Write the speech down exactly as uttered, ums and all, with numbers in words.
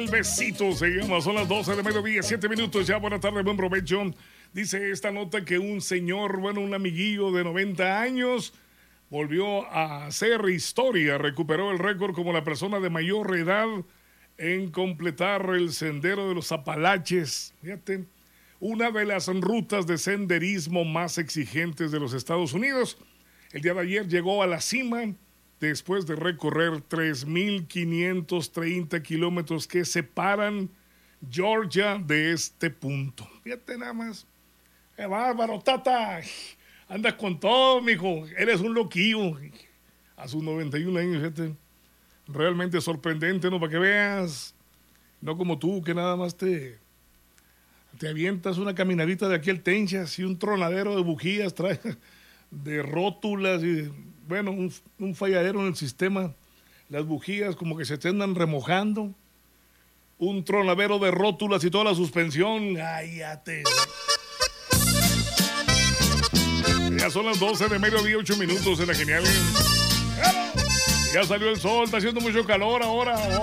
besito se llama. Son las doce de mediodía, siete minutos ya. Buenas tardes, buen provecho. Dice esta nota que un señor, bueno, un amiguillo de noventa años, volvió a hacer historia. Recuperó el récord como la persona de mayor edad en completar el sendero de los Apalaches. Fíjate, una de las rutas de senderismo más exigentes de los Estados Unidos. El día de ayer llegó a la cima después de recorrer tres mil quinientos treinta kilómetros que separan Georgia de este punto. Fíjate nada más. ¡Qué bárbaro, Tata! Andas con todo, mijo. Eres un loquillo. A sus noventa y un años, fíjate. Realmente sorprendente, ¿no? Para que veas. No como tú, que nada más te, te avientas una caminadita de aquí al Tenchas y un tronadero de bujías, trae, de rótulas y, bueno, un, un falladero en el sistema. Las bujías como que se te andan remojando. Un tronadero de rótulas y toda la suspensión. ¡Ay, ya te... Ya son las doce de mediodía, ocho minutos en la genial. Ya salió el sol, está haciendo mucho calor ahora.